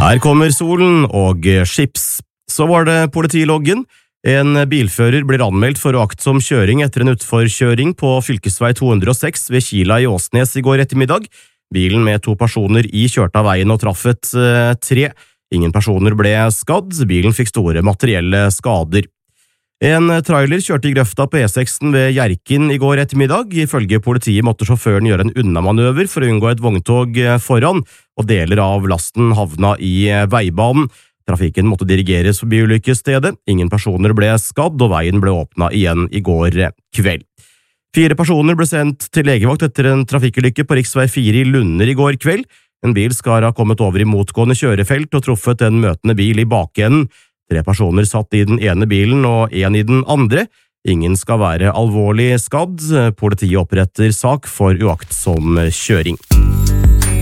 Her kommer solen og skips. Så var det politiloggen. En bilfører blir anmeldt for uaktsom kjøring etter en utforkjøring på fylkesvei 206 ved Kila i Åsnes i går ettermiddag. Bilen med 2 personer i kjørte av veien og traff et tre. Ingen personer ble skadd, bilen fikk store materielle skader. En trailer kjørte i grøfta på E6 ved Hjerkinn i går ettermiddag. Ifølge politiet måtte sjåføren gjøre en unnamanøver for å unngå et vogntog foran, og deler av lasten havna i veibanen. Trafikken måtte dirigeres forbi ulykkesstedet. Ingen personer ble skadd, og veien ble åpnet igjen i går kveld. 4 personer ble sendt til legevakt etter en trafikkulykke på riksvei 4 i Lunder i går kveld. En bil skal ha kommet over i motgående kjørefelt og truffet en møtende bil i bakenden. 3 personer satt i den ene bilen og 1 i den andre. Ingen skal være alvorlig skadd. Politiet oppretter sak for uaktsom kjøring.